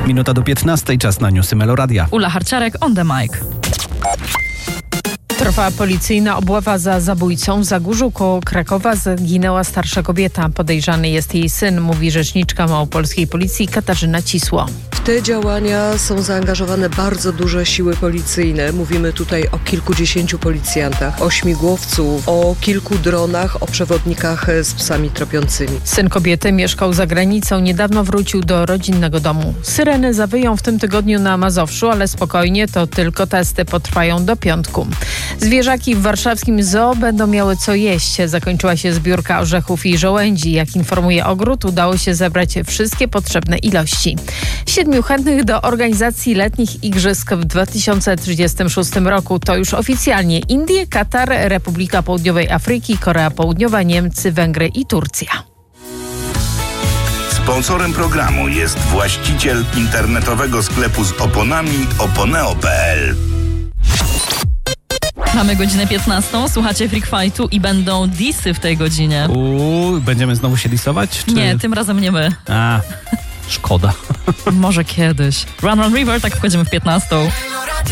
Minuta do 15, czas na newsy Meloradia. Ula Harciarek, on the mic. Trwa policyjna obława za zabójcą. W Zagórzu koło Krakowa zginęła starsza kobieta. Podejrzany jest jej syn, mówi rzeczniczka małopolskiej policji Katarzyna Cisło. W te działania są zaangażowane bardzo duże siły policyjne. Mówimy tutaj o kilkudziesięciu policjantach, o śmigłowców, o kilku dronach, o przewodnikach z psami tropiącymi. Syn kobiety mieszkał za granicą. Niedawno wrócił do rodzinnego domu. Syreny zawyją w tym tygodniu na Mazowszu, ale spokojnie, to tylko testy, potrwają do piątku. Zwierzaki w warszawskim zoo będą miały co jeść. Zakończyła się zbiórka orzechów i żołędzi. Jak informuje ogród, udało się zebrać wszystkie potrzebne ilości. 7 chętnych do organizacji letnich igrzysk w 2036 roku to już oficjalnie Indie, Katar, Republika Południowej Afryki, Korea Południowa, Niemcy, Węgry i Turcja. Sponsorem programu jest właściciel internetowego sklepu z oponami oponeo.pl. Mamy godzinę 15, słuchacie Freak Fightu i będą disy w tej godzinie. Będziemy znowu się disować? Czy... Nie, tym razem nie my. Szkoda. Może kiedyś. Run Run River, tak wchodzimy w 15.